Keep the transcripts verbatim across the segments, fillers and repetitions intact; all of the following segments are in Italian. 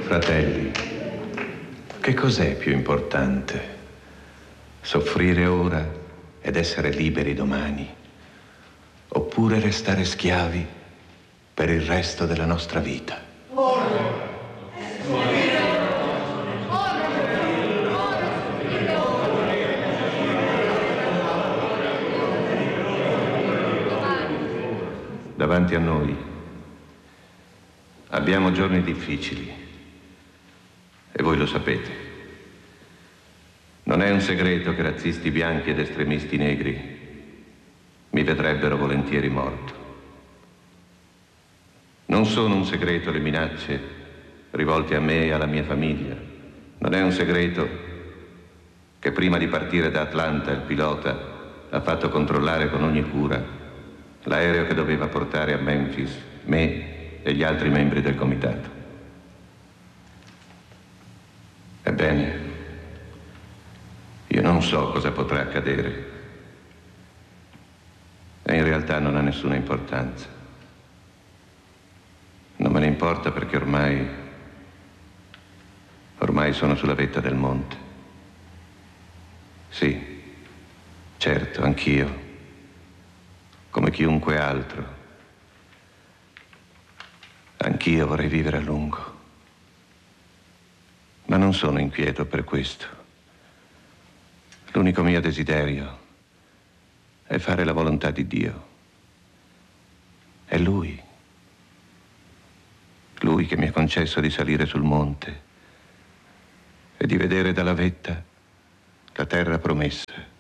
Fratelli, che cos'è più importante? Soffrire ora ed essere liberi domani? Oppure restare schiavi per il resto della nostra vita? Davanti a noi abbiamo giorni difficili e voi lo sapete. Non è un segreto che razzisti bianchi ed estremisti negri mi vedrebbero volentieri morto. Non sono un segreto le minacce rivolte a me e alla mia famiglia. Non è un segreto che prima di partire da Atlanta il pilota ha fatto controllare con ogni cura l'aereo che doveva portare a Memphis me e gli altri membri del comitato. Ebbene, io non so cosa potrà accadere e in realtà non ha nessuna importanza. Non me ne importa perché ormai, ormai sono sulla vetta del monte. Sì, certo, anch'io, come chiunque altro, anch'io vorrei vivere a lungo. Ma non sono inquieto per questo. L'unico mio desiderio è fare la volontà di Dio. È Lui. Lui che mi ha concesso di salire sul monte e di vedere dalla vetta la terra promessa.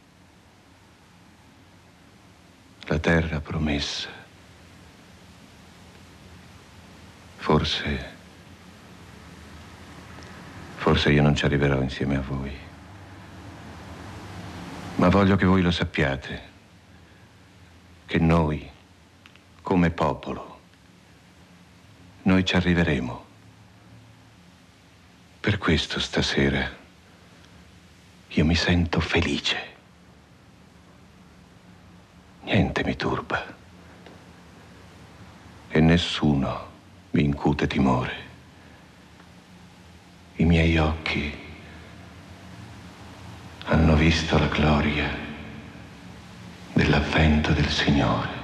La terra promessa. Forse... Forse io non ci arriverò insieme a voi. Ma voglio che voi lo sappiate, che noi, come popolo, noi ci arriveremo. Per questo stasera io mi sento felice. Niente mi turba e nessuno mi incute timore. I miei occhi hanno visto la gloria dell'avvento del Signore.